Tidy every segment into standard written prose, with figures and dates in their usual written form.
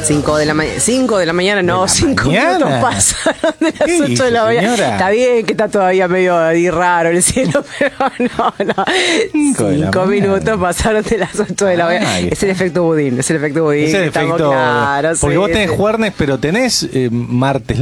5 de la mañana, no, 5 minutos pasaron de las 8 de la mañana. Está bien que está todavía medio ahí raro el cielo, pero no. 5 minutos pasaron de las 8 de la mañana. Es el efecto budín, Es el efecto, claros, porque vos tenés jueves, pero tenés martes,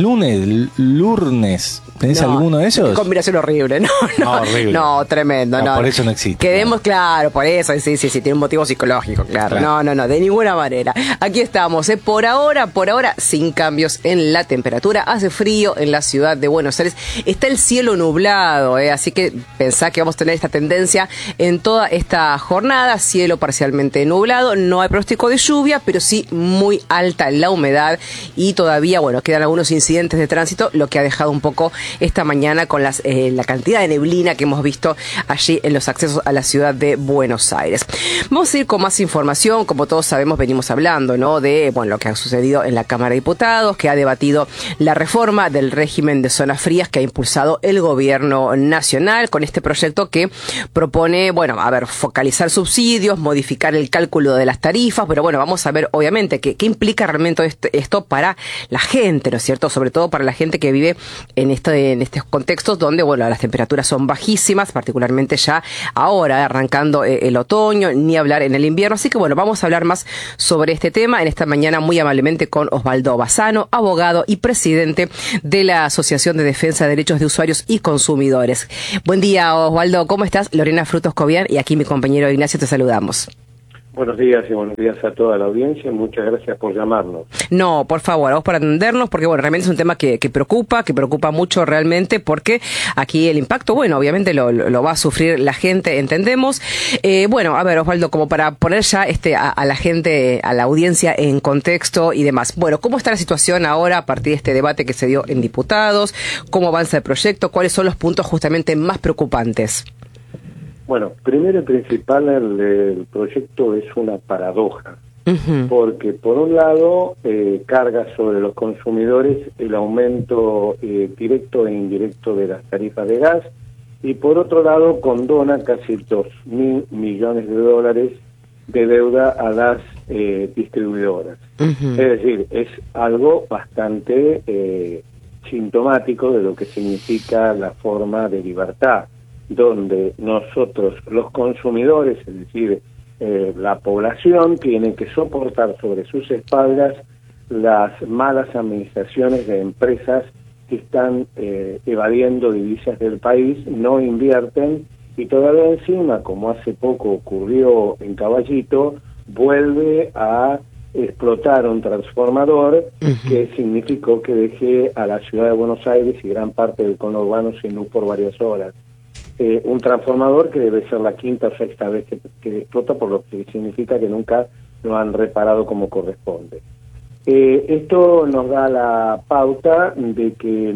lunes. ¿Tenés alguno de esos? Combinación horrible, horrible. No, tremendo, no. Por eso no existe. Quedemos claro, por eso, sí, tiene un motivo psicológico, claro. No, de ninguna manera. Aquí estamos, por ahora, sin cambios en la temperatura. Hace frío en la ciudad de Buenos Aires. Está el cielo nublado, así que pensá que vamos a tener esta tendencia en toda esta jornada. Cielo parcialmente nublado, no hay pronóstico de lluvia, pero sí muy alta la humedad y todavía, quedan algunos incidentes de tránsito, lo que ha dejado un poco esta mañana con la cantidad de neblina que hemos visto allí en los accesos a la ciudad de Buenos Aires. Vamos a ir con más información. Como todos sabemos, venimos hablando, de lo que ha sucedido en la Cámara de Diputados, que ha debatido la reforma del régimen de zonas frías que ha impulsado el gobierno nacional con este proyecto que propone, focalizar subsidios, modificar el cálculo de las tarifas, pero vamos a ver obviamente qué implica realmente esto para la gente, ¿no es cierto? Sobre todo para la gente que vive en estos contextos donde, las temperaturas son bajísimas, particularmente ya ahora, arrancando el otoño, ni hablar en el invierno. Así que, vamos a hablar más sobre este tema en esta mañana muy amablemente con Osvaldo Bassano, abogado y presidente de la Asociación de Defensa de Derechos de Usuarios y Consumidores. Buen día, Osvaldo, ¿cómo estás? Lorena Frutos Cobian y aquí mi compañero Ignacio, te saludamos. Buenos días y buenos días a toda la audiencia. Muchas gracias por llamarnos. No, por favor, a vos por atendernos, porque realmente es un tema que preocupa mucho realmente, porque aquí el impacto, obviamente lo va a sufrir la gente, entendemos. A ver, Osvaldo, como para poner ya a la gente, a la audiencia en contexto y demás. ¿Cómo está la situación ahora a partir de este debate que se dio en diputados? ¿Cómo avanza el proyecto? ¿Cuáles son los puntos justamente más preocupantes? Bueno, primero y principal, el proyecto es una paradoja, porque por un lado carga sobre los consumidores el aumento directo e indirecto de las tarifas de gas, y por otro lado condona casi 2.000 millones de dólares de deuda a las distribuidoras. Es decir, es algo bastante sintomático de lo que significa la forma de libertad, donde nosotros, los consumidores, es decir, la población, tiene que soportar sobre sus espaldas las malas administraciones de empresas que están evadiendo divisas del país, no invierten, y todavía encima, como hace poco ocurrió en Caballito, vuelve a explotar un transformador que significó que dejé a la ciudad de Buenos Aires y gran parte del conurbano sin luz por varias horas. Un transformador que debe ser la quinta o sexta vez que explota, por lo que significa que nunca lo han reparado como corresponde. Esto nos da la pauta de que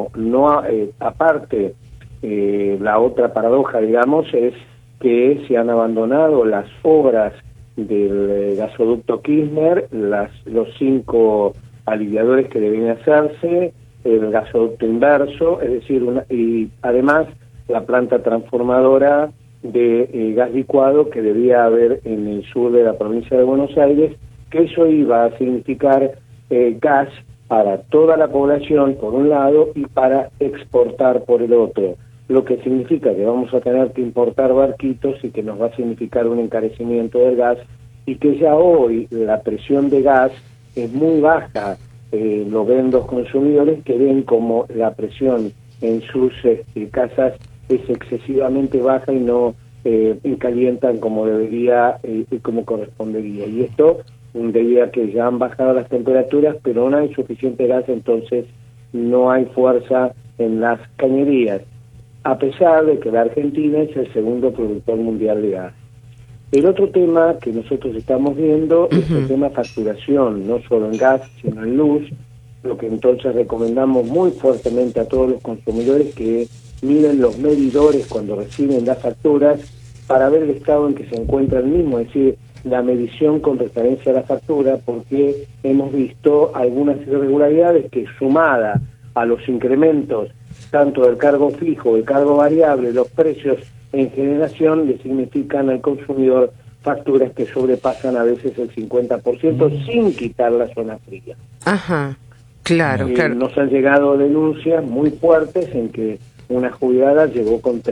aparte, la otra paradoja, digamos, es que se han abandonado las obras del gasoducto Kirchner, los 5 aliviadores que deben hacerse, el gasoducto inverso, es decir, y además la planta transformadora de gas licuado que debía haber en el sur de la provincia de Buenos Aires, que eso iba a significar gas para toda la población por un lado y para exportar por el otro, lo que significa que vamos a tener que importar barquitos y que nos va a significar un encarecimiento del gas, y que ya hoy la presión de gas es muy baja. Lo ven los consumidores, que ven como la presión en sus casas es excesivamente baja y no calientan como debería y como correspondería. Y esto debido a que ya han bajado las temperaturas, pero no hay suficiente gas, entonces no hay fuerza en las cañerías, a pesar de que la Argentina es el segundo productor mundial de gas. El otro tema que nosotros estamos viendo es el tema facturación, no solo en gas, sino en luz, lo que entonces recomendamos muy fuertemente a todos los consumidores que miren los medidores cuando reciben las facturas para ver el estado en que se encuentra el mismo, es decir, la medición con referencia a la factura, porque hemos visto algunas irregularidades que, sumada a los incrementos tanto del cargo fijo, el cargo variable, los precios en generación, le significan al consumidor facturas que sobrepasan a veces el 50% sin quitar la zona fría. Ajá, claro, claro. Nos han llegado denuncias muy fuertes en que una jubilada llegó con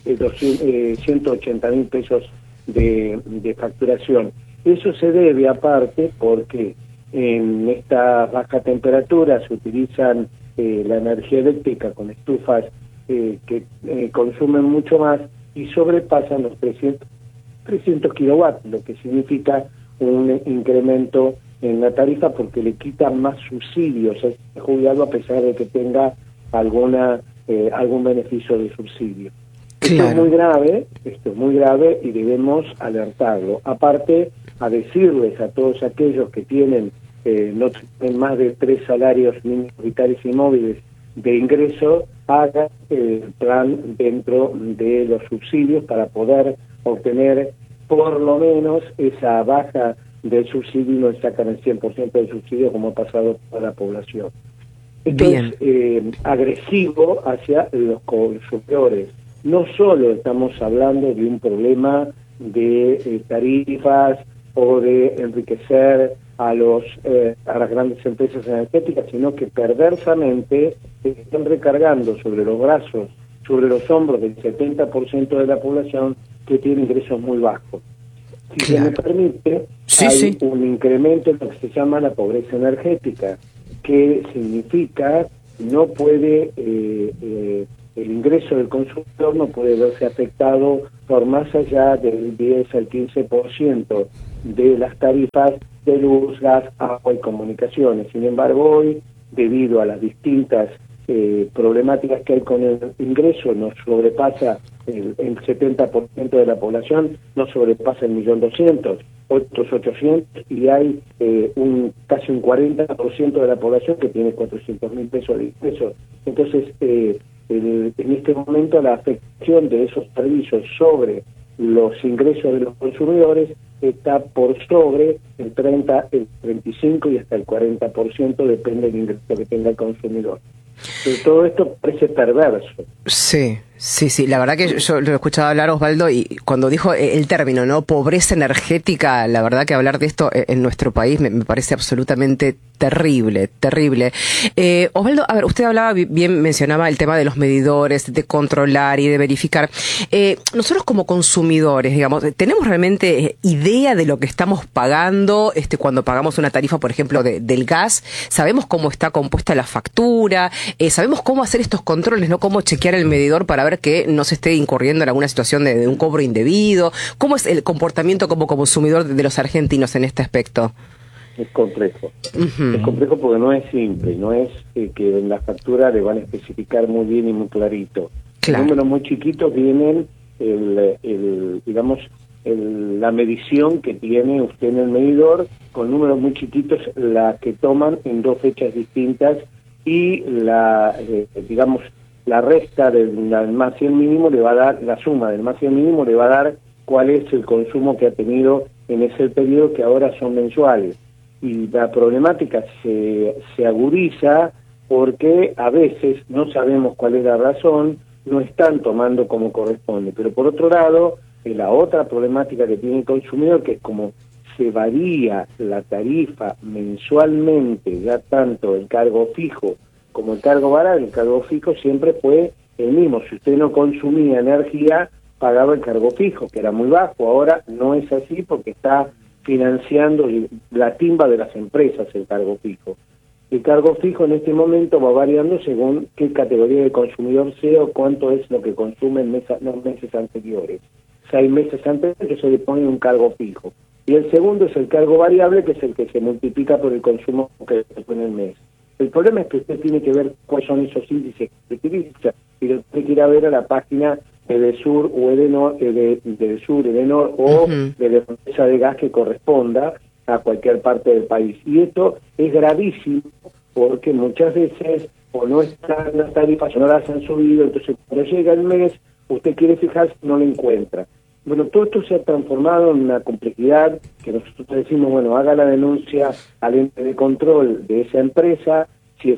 180.000 pesos de facturación. Eso se debe aparte porque en esta baja temperatura se utilizan la energía eléctrica con estufas que consumen mucho más y sobrepasan los 300 kilowatts, lo que significa un incremento en la tarifa porque le quitan más subsidios a este jubilado a pesar de que tenga algún beneficio de subsidio. Claro. Esto es muy grave y debemos alertarlo. Aparte, a decirles a todos aquellos que tienen no tienen más de 3 salarios mínimos vitales y móviles de ingreso, hagan el plan dentro de los subsidios para poder obtener por lo menos esa baja del subsidio y no sacan el 100% del subsidio como ha pasado para la población. Esto es agresivo hacia los consumidores. No solo estamos hablando de un problema de tarifas o de enriquecer a las grandes empresas energéticas, sino que perversamente están recargando sobre los brazos, sobre los hombros del 70% de la población que tiene ingresos muy bajos. Si se me permite, hay un incremento en lo que se llama la pobreza energética, que significa no puede el ingreso del consumidor no puede verse afectado por más allá del 10 al 15% de las tarifas de luz, gas, agua y comunicaciones. Sin embargo, hoy, debido a las distintas problemáticas que hay con el ingreso, nos sobrepasa el 70% de la población, no sobrepasa el 1.200.000, otros 800, y hay casi un 40% de la población que tiene 400.000 pesos de ingreso. Entonces, en este momento la afectación de esos servicios sobre los ingresos de los consumidores está por sobre el 30, el 35 y hasta el 40%, depende del ingreso que tenga el consumidor. Pero todo esto parece perverso. Sí, la verdad que yo lo he escuchado hablar, Osvaldo, y cuando dijo el término, ¿no? Pobreza energética, la verdad que hablar de esto en nuestro país me parece absolutamente terrible. Osvaldo, a ver, usted hablaba bien, mencionaba el tema de los medidores, de controlar y de verificar. Nosotros como consumidores, digamos, ¿tenemos realmente idea de lo que estamos pagando cuando pagamos una tarifa, por ejemplo, del gas? ¿Sabemos cómo está compuesta la factura? ¿Sabemos cómo hacer estos controles, no? ¿Cómo chequear el medidor para ver que no se esté incurriendo en alguna situación de un cobro indebido? ¿Cómo es el comportamiento como consumidor de los argentinos en este aspecto? Es complejo. Es complejo porque no es simple, no es que en la factura le van a especificar muy bien y muy clarito. Claro. Números muy chiquitos vienen la medición que tiene usted en el medidor, con números muy chiquitos la que toman en 2 fechas distintas y la resta del más y el mínimo le va a dar, la suma del más y el mínimo le va a dar cuál es el consumo que ha tenido en ese periodo, que ahora son mensuales. Y la problemática se agudiza porque a veces no sabemos cuál es la razón, no están tomando como corresponde. Pero por otro lado, la otra problemática que tiene el consumidor, que es como se varía la tarifa mensualmente, ya tanto el cargo fijo como el cargo variable. El cargo fijo siempre fue el mismo. Si usted no consumía energía, pagaba el cargo fijo, que era muy bajo. Ahora no es así porque está financiando la timba de las empresas el cargo fijo. El cargo fijo en este momento va variando según qué categoría de consumidor sea o cuánto es lo que consume en los meses anteriores. 6 meses anteriores se le pone un cargo fijo. Y el segundo es el cargo variable, que es el que se multiplica por el consumo que se pone en el mes. El problema es que usted tiene que ver cuáles son esos índices que utiliza. Y usted quiere ver a la página de Edesur o Edenor, de Edesur, Edenor o de la empresa de gas que corresponda a cualquier parte del país. Y esto es gravísimo porque muchas veces o no están las tarifas o no las han subido, entonces cuando llega el mes usted quiere fijarse y no lo encuentra. Bueno, todo esto se ha transformado en una complejidad que nosotros decimos, bueno, haga la denuncia al ente de control de esa empresa, si es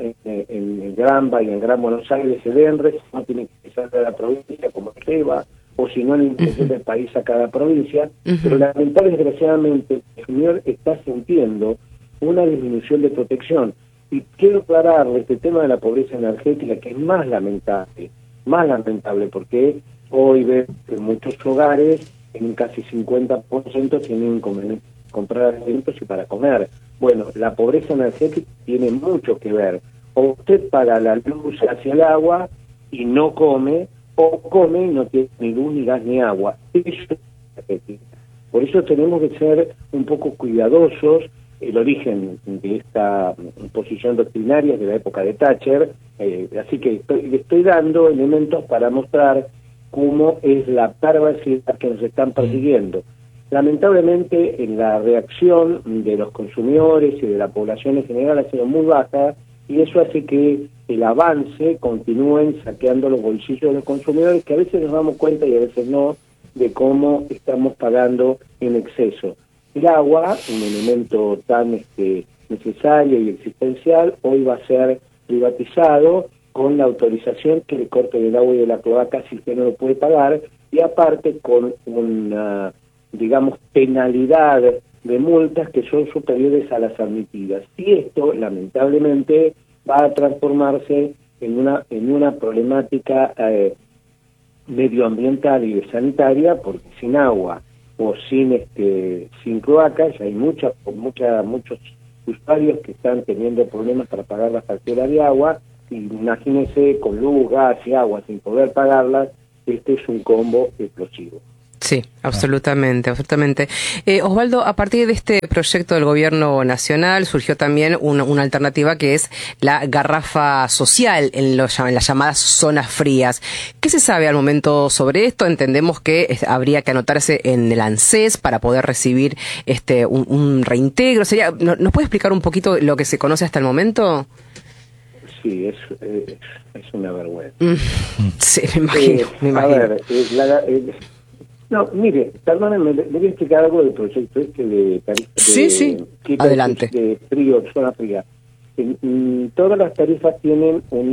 en Granba y en Gran Buenos Aires, el ENRE, si no tiene que salir de la provincia como Seba o si no en el interior del país a cada provincia, pero lamentablemente, desgraciadamente, el consumidor está sintiendo una disminución de protección. Y quiero aclararle este tema de la pobreza energética, que es más lamentable porque hoy ve que en muchos hogares, en un casi 50% tienen inconveniente comprar alimentos y para comer. Bueno, la pobreza energética tiene mucho que ver. O usted paga la luz hacia el agua y no come, o come y no tiene ni luz, ni gas, ni agua. Eso es energética. Por eso tenemos que ser un poco cuidadosos. El origen de esta posición doctrinaria es de la época de Thatcher, así que le estoy dando elementos para mostrar cómo es la perversidad que nos están persiguiendo. Lamentablemente, la reacción de los consumidores y de la población en general ha sido muy baja, y eso hace que el avance continúen saqueando los bolsillos de los consumidores, que a veces nos damos cuenta y a veces no, de cómo estamos pagando en exceso. El agua, un elemento tan necesario y existencial, hoy va a ser privatizado con la autorización que le corte del agua y de la cloaca si usted no lo puede pagar, y aparte con una, digamos, penalidad de multas que son superiores a las admitidas. Y esto, lamentablemente, va a transformarse en una problemática medioambiental y sanitaria, porque sin agua o sin cloacas hay muchos usuarios que están teniendo problemas para pagar la factura de agua, y imagínense con luz, gas y agua sin poder pagarlas. Este es un combo explosivo. Sí, absolutamente. Osvaldo, a partir de este proyecto del gobierno nacional surgió también una alternativa, que es la garrafa social en las llamadas zonas frías. ¿Qué se sabe al momento sobre esto? Entendemos que habría que anotarse en el ANSES para poder recibir un reintegro. ¿Nos puede explicar un poquito lo que se conoce hasta el momento? Sí, es una vergüenza. Sí, me imagino. A ver, no, mire, perdónenme, le voy a explicar algo del proyecto de tarifa adelante. De frío, zona fría. Todas las tarifas tienen un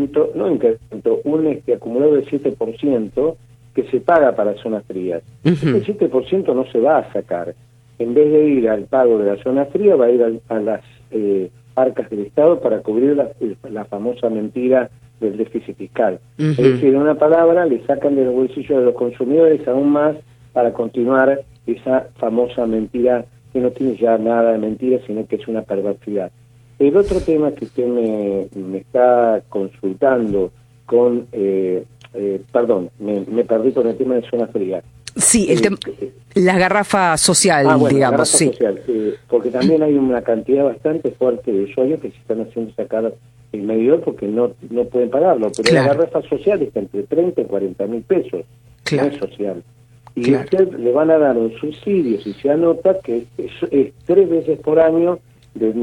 un acumulado de 7% que se paga para zonas frías. Este 7% no se va a sacar. En vez de ir al pago de la zona fría, va a ir a las arcas del Estado para cubrir la famosa mentira del déficit fiscal. Es decir, en una palabra, le sacan de los bolsillos de los consumidores aún más para continuar esa famosa mentira, que no tiene ya nada de mentira, sino que es una perversidad. El otro tema que usted me está consultando con... me perdí con el tema de zona fría. Sí, la garrafa social, digamos, la garrafa sí. social, porque también hay una cantidad bastante fuerte de usuarios que se están haciendo sacar el medidor porque no pueden pagarlo, pero la garrafa social está entre 30 y 40 mil pesos, no es social. Y usted le van a dar un subsidio, si se anota, que es 3 veces por año de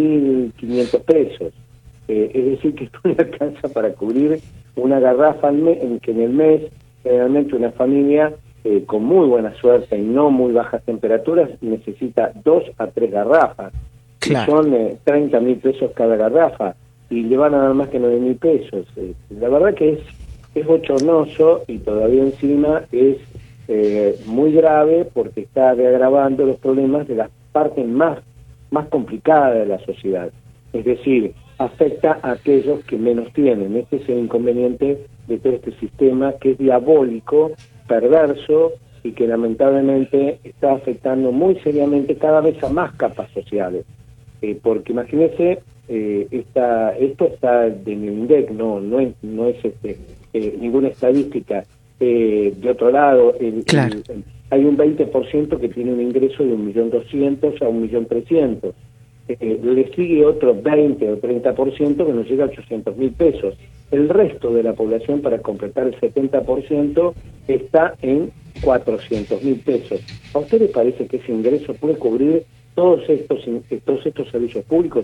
9.500 pesos. Es decir, que esto no alcanza para cubrir una garrafa que en el mes, generalmente una familia con muy buena suerte y no muy bajas temperaturas necesita 2 a 3 garrafas. Claro. Son 30.000 pesos cada garrafa y le van a dar más que 9.000 pesos. La verdad que es bochornoso, y todavía encima es muy grave porque está agravando los problemas de las partes más complicadas de la sociedad. Es decir, afecta a aquellos que menos tienen. Este es el inconveniente de todo este sistema, que es diabólico, perverso, y que lamentablemente está afectando muy seriamente cada vez a más capas sociales. Porque imagínese, esto está en el INDEC, no es ninguna estadística. De otro lado, hay un 20% que tiene un ingreso de 1.200.000 a 1.300.000. Le sigue otro 20 o 30% que nos llega a 800.000 pesos. El resto de la población, para completar el 70%, está en 400.000 pesos. ¿A usted le parece que ese ingreso puede cubrir todos estos servicios públicos?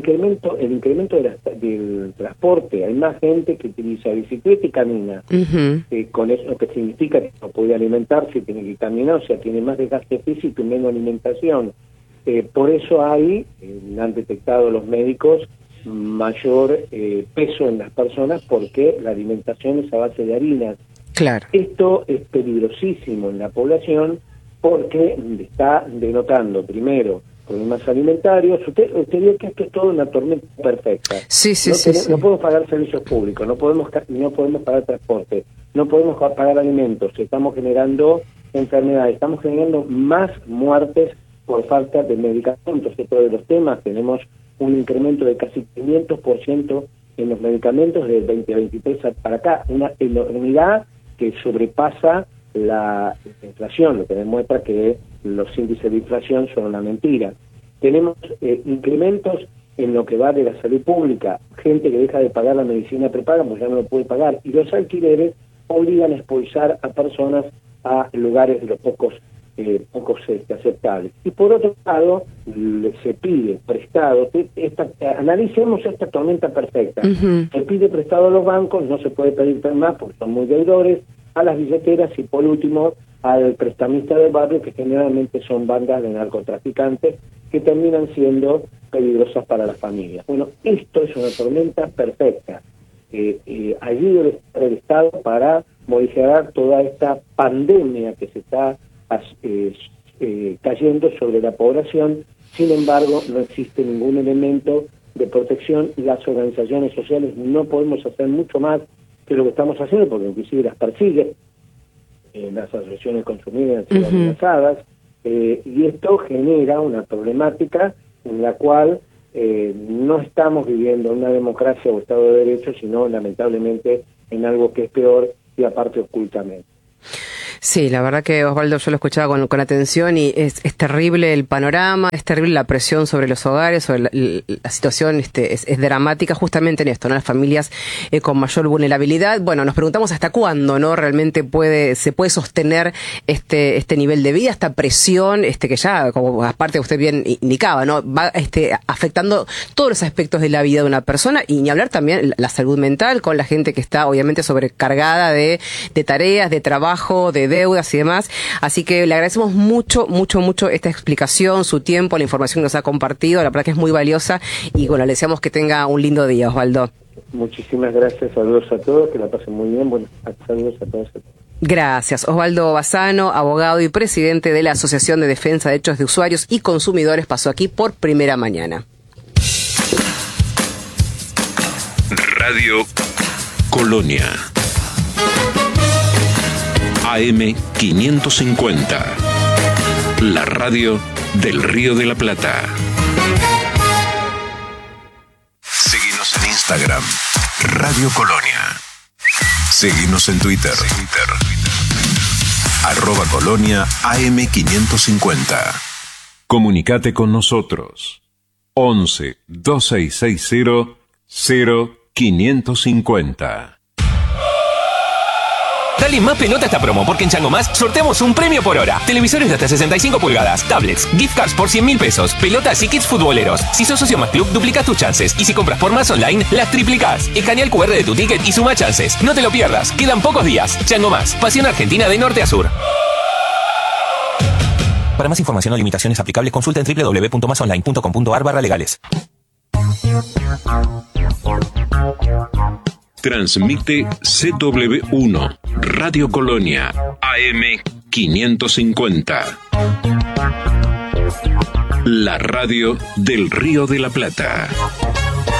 El incremento del transporte. Hay más gente que utiliza bicicleta y camina. Con eso, que significa que no puede alimentarse, tiene que caminar, o sea, tiene más desgaste físico y menos alimentación. Por eso han detectado los médicos mayor peso en las personas, porque la alimentación es a base de harinas. Claro. Esto es peligrosísimo en la población porque está denotando, primero, problemas alimentarios. Usted ve que esto es todo una tormenta perfecta. Sí. No podemos pagar servicios públicos, no podemos pagar transporte, no podemos pagar alimentos, estamos generando enfermedades, estamos generando más muertes por falta de medicamentos. Otro de los temas, tenemos un incremento de casi 500% en los medicamentos de 2023 para acá, una enormidad que sobrepasa la inflación, lo que demuestra que los índices de inflación son una mentira. Tenemos incrementos en lo que va de la salud pública, gente que deja de pagar la medicina prepaga porque ya no lo puede pagar, y los alquileres obligan a expulsar a personas a lugares de los pocos aceptables. Y por otro lado, se pide prestado, analicemos esta tormenta perfecta, se pide prestado a los bancos, no se puede pedir más porque son muy deudores, a las billeteras y por último al prestamista del barrio, que generalmente son bandas de narcotraficantes que terminan siendo peligrosas para las familias. Bueno, esto es una tormenta perfecta. Allí debe estar el Estado para modificar toda esta pandemia que se está cayendo sobre la población. Sin embargo, no existe ningún elemento de protección y las organizaciones sociales no podemos hacer mucho más que lo que estamos haciendo, porque inclusive las persiguen, las asociaciones consumidas han sido amenazadas, y esto genera una problemática en la cual no estamos viviendo una democracia o Estado de Derecho, sino lamentablemente en algo que es peor y aparte ocultamente. Sí, la verdad que Osvaldo, yo lo escuchaba con atención y es terrible el panorama, es terrible la presión sobre los hogares, sobre la situación es dramática justamente en esto, ¿no? Las familias con mayor vulnerabilidad. Bueno, nos preguntamos hasta cuándo, ¿no? Realmente se puede sostener este nivel de vida, esta presión, que ya, como aparte usted bien indicaba, ¿no? Va afectando todos los aspectos de la vida de una persona, y ni hablar también la salud mental con la gente que está obviamente sobrecargada de tareas, de trabajo, de deudas y demás. Así que le agradecemos mucho esta explicación, su tiempo, la información que nos ha compartido. La verdad que es muy valiosa y bueno, le deseamos que tenga un lindo día, Osvaldo. Muchísimas gracias, saludos a todos, que la pasen muy bien. Bueno, saludos a todos. Gracias. Osvaldo Bassano, abogado y presidente de la Asociación de Defensa de Derechos de Usuarios y Consumidores, pasó aquí por Primera Mañana. Radio Colonia. AM 550. La radio del Río de la Plata. Seguinos en Instagram, Radio Colonia. Seguinos en Twitter. @Colonia AM 550. Comunicate con nosotros. 11 2660 0550. Dale más pelota a esta promo, porque en Chango Más sorteamos un premio por hora. Televisores de hasta 65 pulgadas, tablets, gift cards por 100.000 pesos, pelotas y kits futboleros. Si sos socio Más Club, duplicás tus chances. Y si compras por Más Online, las triplicás. Escanea el QR de tu ticket y suma chances. No te lo pierdas, quedan pocos días. Chango Más, pasión argentina de norte a sur. Para más información o limitaciones aplicables, consulta en www.masonline.com.ar/legales. Transmite CW1, Radio Colonia, AM 550. La radio del Río de la Plata.